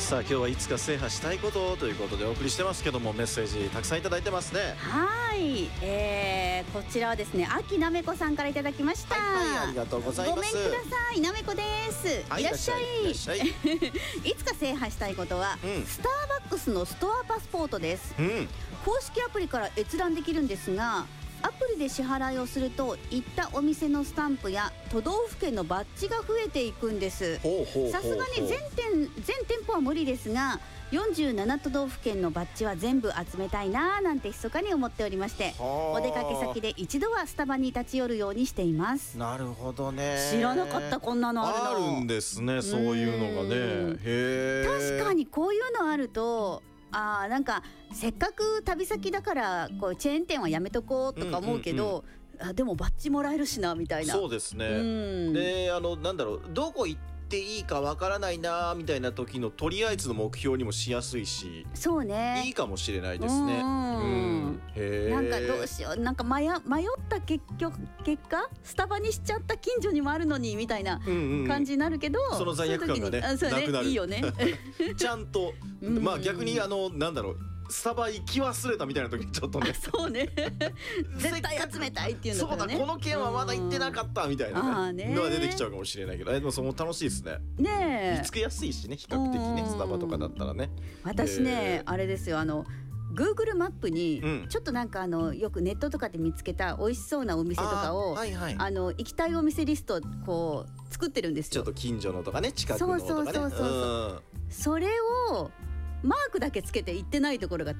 さあ今日はいつか制覇したいことということでお送りしてますけども、メッセージたくさんいただいてますね。 はい、こちらはですね、秋なめこさんからいただきました。 ありがとうございます。 ごめんください、なめこです、いらっしゃい。いつか制覇したいことは、スターバックスのストアパスポートです、公式アプリから閲覧できるんですが、アプリで支払いをすると行ったお店のスタンプや都道府県のバッジが増えていくんです。さすがに全店舗は無理ですが、47都道府県のバッジは全部集めたいななんて密かに思っておりまして、お出かけ先で一度はスタバに立ち寄るようにしています。 なるほどね。 知らなかった、こんなのあるの。 あるんですね、そういうのがね。 確かにこういうのあると、なんかせっかく旅先だからこうチェーン店はやめとこうとか思うけど、でもバッジもらえるしなみたいな。 そうですね。で、なんだろう、どこ行っていいかわからないなみたいな時のとりあえずの目標にもしやすいし、 そうね、 いいかもしれないですね。 なんかどうしよう、なんか迷った結果スタバにしちゃった近所にもあるのにみたいな感じになるけど、 その罪悪感がねなくなる。 いいよねちゃんと逆になんだろう、スタバ行き忘れたみたいな時ちょっとね、 そうね絶対集めたいっていうのからね、 そうだ、この件はまだ行ってなかったみたいなのが出てきちゃうかもしれないけど、でもその楽しいですね。見つけやすいしね、比較的ね、スタバとかだったらね。 私ね、あれですよ、Google マップにちょっとなんかよくネットとかで見つけた美味しそうなお店とかを、行きたいお店リストこう作ってるんですよ。 ちょっと近所のとかね、近くのとかね。 それをマークだけつけて行ってないところが